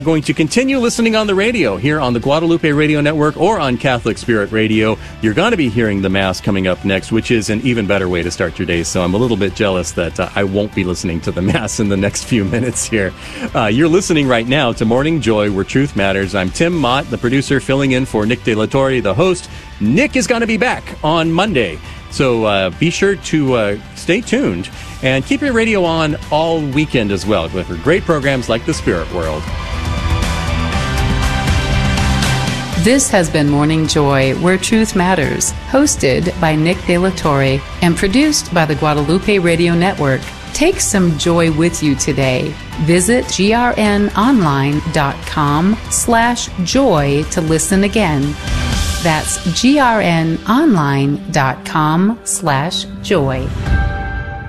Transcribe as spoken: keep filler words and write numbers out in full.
Going to continue listening on the radio here on the Guadalupe Radio Network or on Catholic Spirit Radio. You're going to be hearing the Mass coming up next, which is an even better way to start your day. So I'm a little bit jealous that uh, I won't be listening to the Mass in the next few minutes here. Uh, you're listening right now to Morning Joy, where truth matters. I'm Tim Mott, the producer, filling in for Nick De La Torre, the host. Nick is going to be back on Monday. So uh, be sure to uh, stay tuned and keep your radio on all weekend as well with great programs like The Spirit World. This has been Morning Joy, where truth matters, hosted by Nick De La Torre and produced by the Guadalupe Radio Network. Take some joy with you today. Visit grnonline.com slash joy to listen again. That's grnonline.com slash joy.